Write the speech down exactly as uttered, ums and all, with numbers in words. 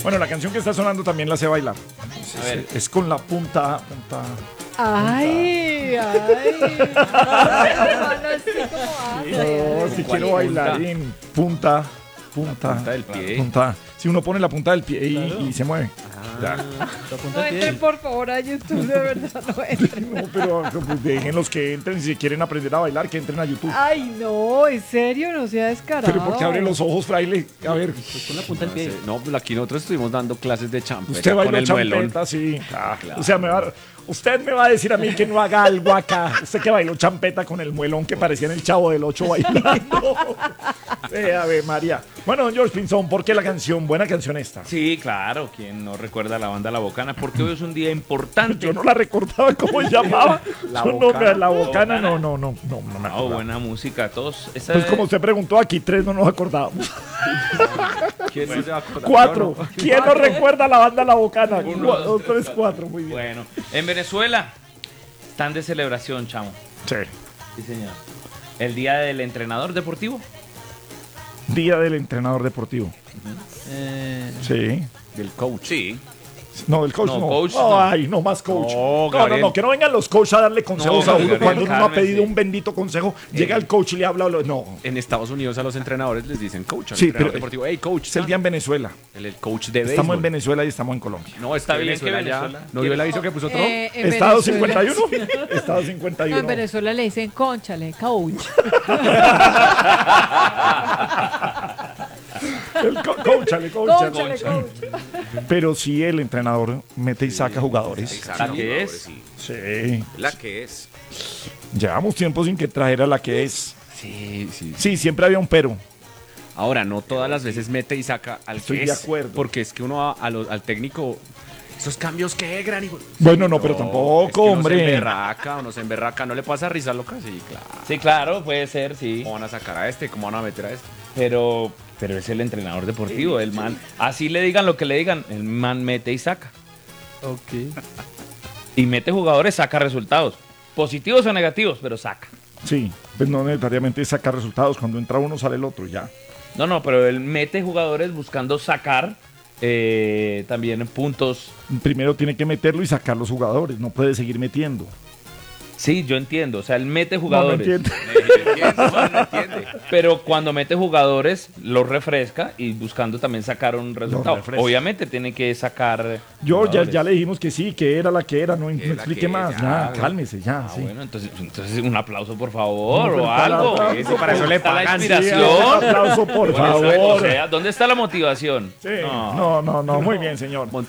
Bueno, la canción que está sonando también la sé bailar. Es, A ver. es con la punta, punta. Ay, ay. Hermano, así como hace. No, si ¿Cuál quiero bailar punta? en punta, punta. punta del pie. Punta. Si uno pone la punta del pie y, Claro. y se mueve. Ya. No entren por favor a YouTube, de verdad, no entren. No, pero pues, dejen los que entren. Si quieren aprender a bailar, que entren a YouTube. Ay, no, en serio, no sea descarado. Pero porque abre los ojos, fraile. A ver, Pues con la punta del No, pie. sé. No, pues aquí nosotros estuvimos dando clases de champeta usted con bailó el muelón. champeta, sí. Ah, claro. O sea, me va, usted me va a decir a mí que no haga algo acá. Usted que bailó champeta con el muelón que parecía en el Chavo del Ocho bailando. Eh, a ver, María. Bueno, don George Pinzón, ¿por qué la canción? Buena canción esta. Sí, claro, quien no recuerda la banda La Bocana, porque hoy es un día importante. Yo no la recordaba cómo se llamaba. La Yo no, Bocana. la bocana, Bocana. no, no, no, no, no me Oh, acordaba. buena música, todos. Esta Pues es- como usted preguntó, aquí tres no nos acordábamos. ¿Quién no se va a acordar? Cuatro. Yo no. ¿Quién no recuerda la banda La Bocana? Uno, Cu- dos, Dos, tres, cuatro, muy bien. Bueno, en Venezuela están de celebración, chamo. Sí. Sí, señor. El día del entrenador deportivo. Día del entrenador deportivo. Eh, Sí. del coach. Sí. No, del coach No, no. coach No, no. Ay, no más coach. No, No, no, Gabriel. no, que no vengan los coaches a darle consejos No, a uno Gabriel, cuando uno no ha cálmese. pedido un bendito consejo. Llega el coach y le habla. No. En Estados Unidos a los entrenadores les dicen coach. Al Sí, entrenador pero- deportivo. Hey, coach. Es el día en Venezuela. El, el coach de béisbol. Estamos en Venezuela y estamos en Colombia. No, está bien que Venezuela. ¿No vio el aviso que puso Trump? Eh, en Estado Venezuela- cincuenta y uno. Estado cincuenta y No, en uno. Venezuela le dicen conchale, coach. El co- Cónchale, cónchale. Conchale, coach. Pero si el entrenador mete y saca jugadores. ¿La que es? Sí. La que es. Llevamos tiempo sin que trajera la que es. Sí, sí. Sí, siempre había un pero. Ahora, no todas las veces mete y saca al Estoy que de es, acuerdo. Porque es que uno a- a lo- al técnico. Esos cambios que gran hijo. Bueno, no, pero es que tampoco, uno hombre. se emberraca, uno se emberraca, no le pasa a risa loca, sí, claro. Sí, claro, puede ser, sí. ¿Cómo van a sacar a este? ¿Cómo van a meter a este? Pero, pero es el entrenador deportivo, el man. Así le digan lo que le digan, el man mete y saca. Ok. Y mete jugadores, saca resultados. Positivos o negativos, pero saca. Sí, pues no necesariamente sacar resultados. Cuando entra uno sale el otro, ya. No, no, pero él mete jugadores buscando sacar eh, también puntos. Primero tiene que meterlo y sacar los jugadores. No puede seguir metiendo. Sí, yo entiendo. O sea, él mete No me jugadores. entiende. No, no entiende. Pero cuando mete jugadores, los refresca y buscando también sacar un resultado. refresca. Obviamente tiene que sacar. Yo ya, jugadores. ya le dijimos que sí, que era la que era. No, no Que la explique que más. ya, Ya, güey. cálmese, ya. Ah, sí. bueno, entonces, entonces un aplauso, por favor, No, pero o para- algo. para- Eso, para eso le Está la pagan. Sí, inspiración. un aplauso, por Por eso, favor. o sea, ¿dónde está la motivación? Sí, no, no, no, muy bien, señor. Mon-